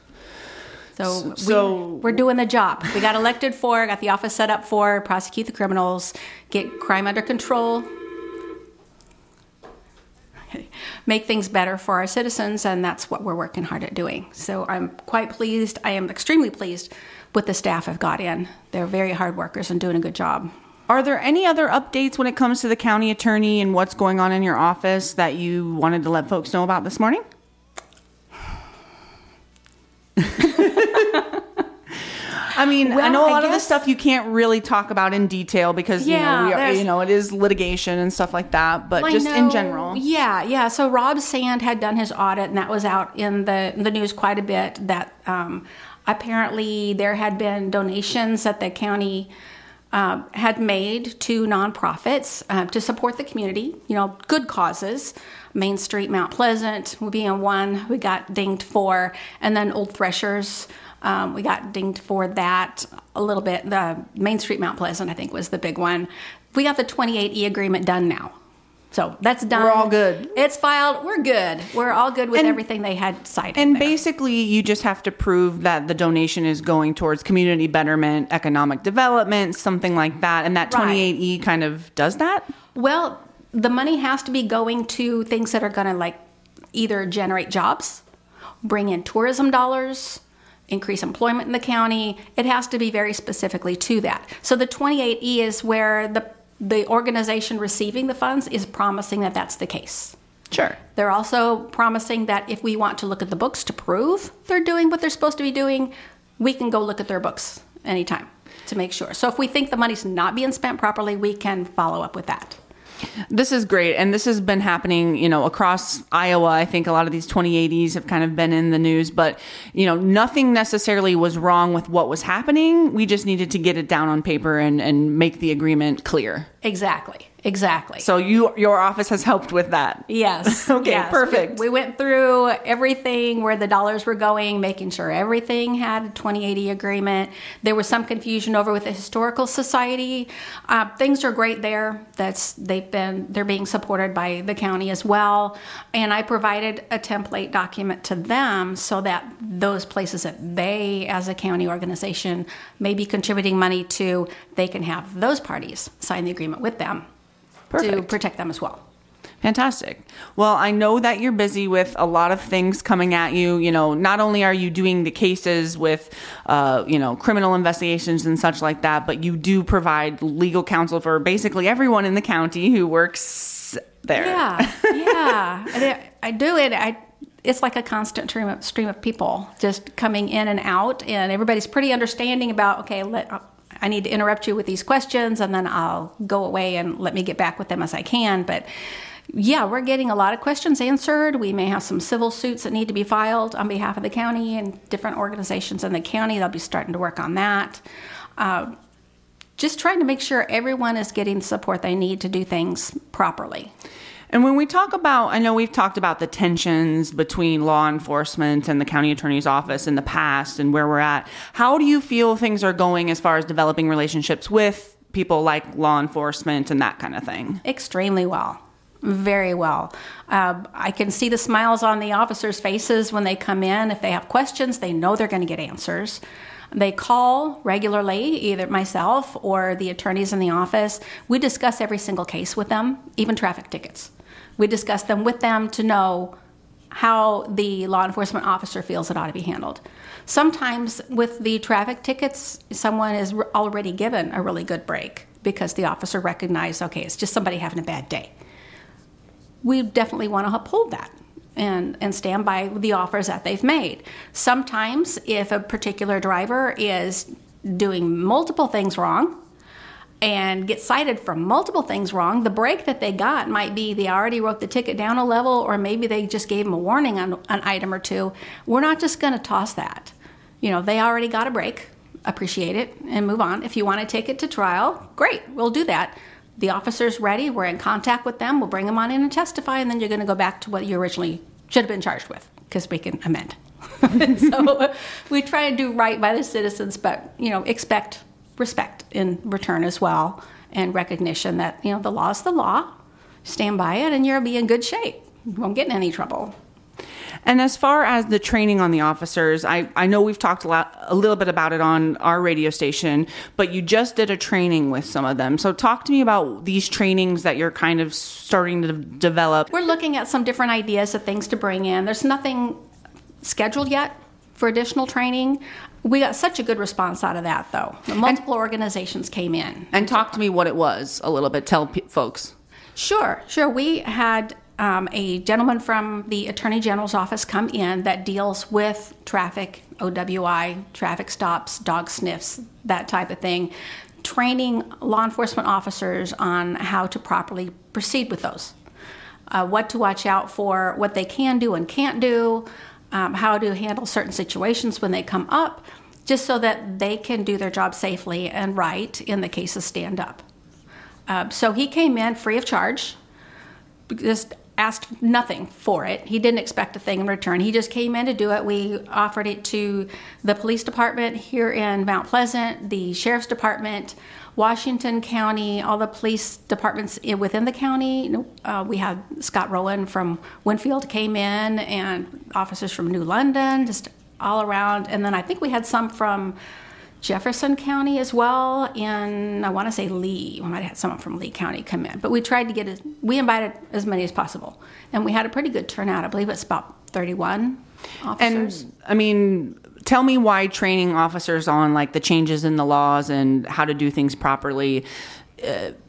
So we're doing the job. We got elected for, got the office set up for, prosecute the criminals, get crime under control, make things better for our citizens, and that's what we're working hard at doing. So I'm quite pleased. I am extremely pleased with the staff I've got in. They're very hard workers and doing a good job. Are there any other updates when it comes to the county attorney and what's going on in your office that you wanted to let folks know about this morning? I know a lot of the stuff you can't really talk about in detail because it is litigation and stuff like that. But just in general, yeah. So Rob Sand had done his audit, and that was out in the news quite a bit. That apparently there had been donations that the county had made to nonprofits to support the community. Good causes. Main Street, Mount Pleasant being one we got dinged for, and then Old Threshers We got dinged for that a little bit. The Main Street Mount Pleasant, I think, was the big one. We got the 28E agreement done now. So that's done. We're all good. It's filed. We're good. We're all good with everything they had cited. And there. basically, you just have to prove that the donation is going towards community betterment, economic development, something like that. And that 28E kind of does that? Well, the money has to be going to things that are going to either generate jobs, bring in tourism dollars, increase employment in the county. It has to be very specifically to that. So the 28E is where the organization receiving the funds is promising that that's the case. Sure. They're also promising that if we want to look at the books to prove they're doing what they're supposed to be doing, we can go look at their books anytime to make sure. So if we think the money's not being spent properly, we can follow up with that. This is great. And this has been happening, across Iowa. I think a lot of these 2080s have kind of been in the news, but, nothing necessarily was wrong with what was happening. We just needed to get it down on paper and make the agreement clear. Exactly. So your office has helped with that. Yes. Okay, yes. perfect. We went through everything where the dollars were going, making sure everything had a 2080 agreement. There was some confusion over with the Historical Society. Things are great there. They're being supported by the county as well. And I provided a template document to them so that those places that they, as a county organization, may be contributing money to, they can have those parties sign the agreement with them. Perfect. To protect them as well. Fantastic. Well, I know that you're busy with a lot of things coming at you. Not only are you doing the cases with, criminal investigations and such like that, but you do provide legal counsel for basically everyone in the county who works there. Yeah. I do it. It's like a constant stream of people just coming in and out, and everybody's pretty understanding about, okay, I need to interrupt you with these questions, and then I'll go away and let me get back with them as I can. But yeah, we're getting a lot of questions answered. We may have some civil suits that need to be filed on behalf of the county and different organizations in the county. They'll be starting to work on that. Just trying to make sure everyone is getting the support they need to do things properly. And when we talk about, I know we've talked about the tensions between law enforcement and the county attorney's office in the past and where we're at. How do you feel things are going as far as developing relationships with people like law enforcement and that kind of thing? Extremely well. Very well. I can see the smiles on the officers' faces when they come in. If they have questions, they know they're going to get answers. They call regularly, either myself or the attorneys in the office. We discuss every single case with them, even traffic tickets. We discuss them with them to know how the law enforcement officer feels it ought to be handled. Sometimes with the traffic tickets, someone is already given a really good break because the officer recognized, okay, it's just somebody having a bad day. We definitely want to uphold that and stand by the offers that they've made. Sometimes if a particular driver is doing multiple things wrong and get cited for multiple things wrong, the break that they got might be they already wrote the ticket down a level, or maybe they just gave them a warning on an item or two. We're not just going to toss that. They already got a break. Appreciate it and move on. If you want to take it to trial, great, we'll do that. The officer's ready. We're in contact with them. We'll bring them on in and testify, and then you're going to go back to what you originally should have been charged with, because we can amend. So we try and do right by the citizens, but, expect respect in return as well, and recognition that, the law is the law. Stand by it, and you'll be in good shape. You won't get in any trouble. And as far as the training on the officers, I know we've talked a little bit about it on our radio station, but you just did a training with some of them. So talk to me about these trainings that you're kind of starting to develop. We're looking at some different ideas of things to bring in. There's nothing scheduled yet for additional training. We got such a good response out of that, though. Multiple organizations came in. And talk to me what it was a little bit. Tell folks. Sure. We had a gentleman from the Attorney General's office come in that deals with traffic, OWI, traffic stops, dog sniffs, that type of thing, training law enforcement officers on how to properly proceed with those, what to watch out for, what they can do and can't do, how to handle certain situations when they come up, just so that they can do their job safely and right in the cases stand up. So he came in free of charge, just asked nothing for it. He didn't expect a thing in return. He just came in to do it. We offered it to the police department here in Mount Pleasant, the sheriff's department, Washington County, all the police departments within the county. We had Scott Rowland from Winfield came in, and officers from New London, just all around. And then I think we had some from Jefferson County as well, and I want to say Lee. We might have had someone from Lee County come in. But we tried to we invited as many as possible. And we had a pretty good turnout. I believe it's about 31 officers. And, I mean, tell me why training officers on, like, the changes in the laws and how to do things properly